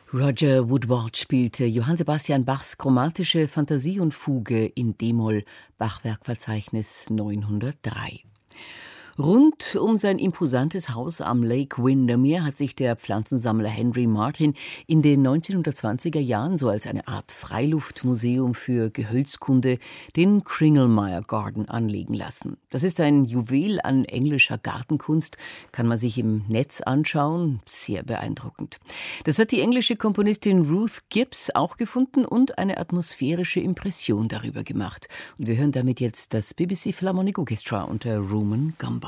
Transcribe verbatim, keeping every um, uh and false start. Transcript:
Roger Woodward spielte Johann Sebastian Bachs chromatische Fantasie und Fuge in d-Moll, Bachwerkverzeichnis neunhundertdrei. Rund um sein imposantes Haus am Lake Windermere hat sich der Pflanzensammler Henry Martin in den neunzehnhundertzwanziger Jahren so als eine Art Freiluftmuseum für Gehölzkunde den Kringlemeyer Garden anlegen lassen. Das ist ein Juwel an englischer Gartenkunst, kann man sich im Netz anschauen, sehr beeindruckend. Das hat die englische Komponistin Ruth Gibbs auch gefunden und eine atmosphärische Impression darüber gemacht. Und wir hören damit jetzt das B B C Philharmonic Orchestra unter Roman Gamba.